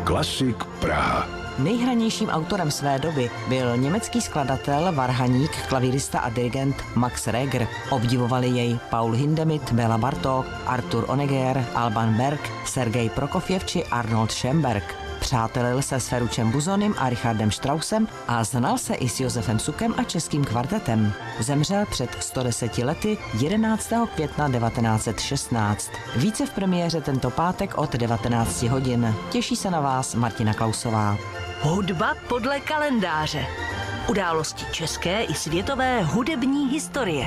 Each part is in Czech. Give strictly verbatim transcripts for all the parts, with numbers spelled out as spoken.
Klasik Praha. Nejhranějším autorem své doby byl německý skladatel, varhaník, klavírista a dirigent Max Reger. Obdivovali jej Paul Hindemith, Béla Bartók, Artur Honegger, Alban Berg, Sergej Prokofjev či Arnold Schoenberg. Přátelil se s Feručem Buzonym a Richardem Straussem a znal se i s Josefem Sukem a českým kvartetem. Zemřel před sto deseti lety jedenáctého května devatenáct set šestnáct. Více v premiéře tento pátek od devatenácti hodin. Těší se na vás Martina Klausová. Hudba podle kalendáře. Události české i světové hudební historie.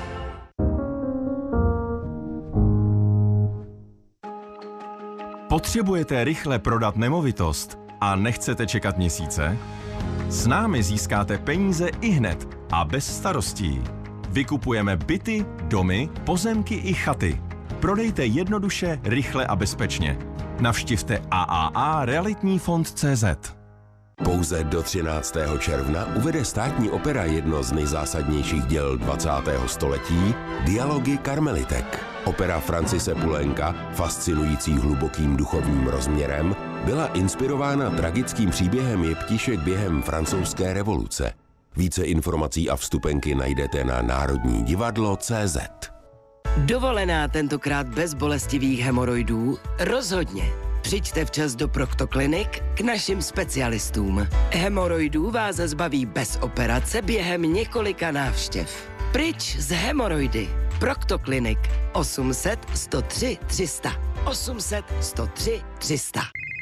Potřebujete rychle prodat nemovitost a nechcete čekat měsíce? S námi získáte peníze ihned a bez starostí. Vykupujeme byty, domy, pozemky i chaty. Prodejte jednoduše, rychle a bezpečně. Navštivte a a a realitní fond tečka cé zet. Pouze do třináctého června uvede Státní opera jedno z nejzásadnějších děl dvacátého století – Dialogy karmelitek. Opera Francise Poulenca, fascinující hlubokým duchovním rozměrem, byla inspirována tragickým příběhem jeptišek během francouzské revoluce. Více informací a vstupenky najdete na národní divadlo tečka cé zet. Dovolená tentokrát bez bolestivých hemoroidů? Rozhodně. Přijďte včas do Proktoklinik k našim specialistům. Hemoroidů vás zbaví bez operace během několika návštěv. Pryč z hemoroidy. Proktoklinik osm set sto tři tři sta. osm set sto tři tři sta.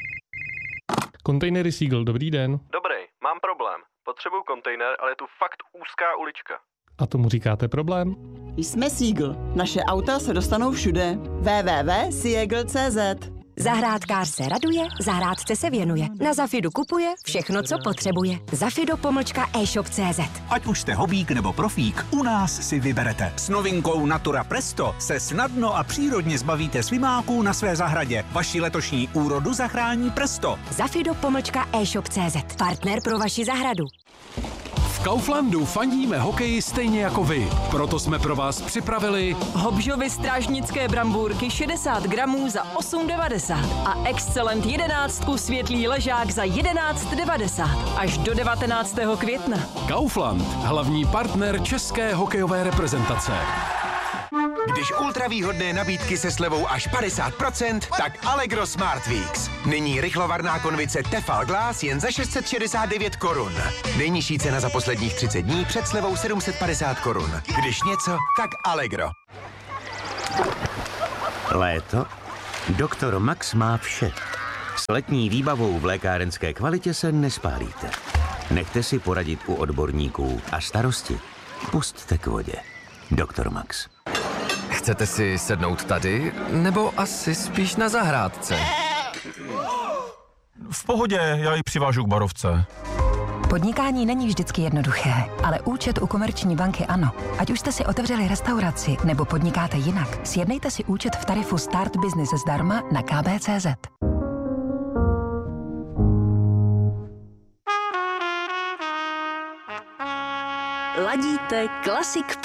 Kontejnery Siegl, dobrý den. Dobrý, mám problém. Potřebuju kontejner, ale je tu fakt úzká ulička. A tomu říkáte problém? Jsme Siegl. Naše auta se dostanou všude. w w w tečka siegl tečka cé zet. Zahrádkář se raduje, zahrádce se věnuje. Na Zafidu kupuje všechno, co potřebuje. Zafido pomlčka e-shop tečka cé zet. Ať už jste hobík nebo profík, u nás si vyberete. S novinkou Natura Presto se snadno a přírodně zbavíte svimáků na své zahradě. Vaši letošní úrodu zachrání Presto. Zafido pomlčka e-shop tečka cé zet. Partner pro vaši zahradu. V Kauflandu fandíme hokeji stejně jako vy. Proto jsme pro vás připravili Hobžovy strážnické brambůrky šedesát gramů za osm devadesát a Excellent jedenáctku světlý ležák za jedenáct devadesát až do devatenáctého května. Kaufland, hlavní partner české hokejové reprezentace. Když ultravýhodné nabídky se slevou až padesát procent, tak Allegro Smart Weeks. Nyní rychlovarná konvice Tefal Glass jen za šest set šedesát devět korun. Nejnižší cena za posledních třicet dní před slevou sedm set padesát korun. Když něco, tak Allegro. Léto? Doktor Max má vše. S letní výbavou v lékárenské kvalitě se nespálíte. Nechte si poradit u odborníků a starosti pusťte k vodě. Doktor Max. Chcete si sednout tady, nebo asi spíš na zahrádce? V pohodě, já ji přivážu k barovce. Podnikání není vždycky jednoduché, ale účet u Komerční banky ano. Ať už jste si otevřeli restauraci nebo podnikáte jinak, sjednejte si účet v tarifu Start Business zdarma na k b tečka cé zet. Ladíte Klasik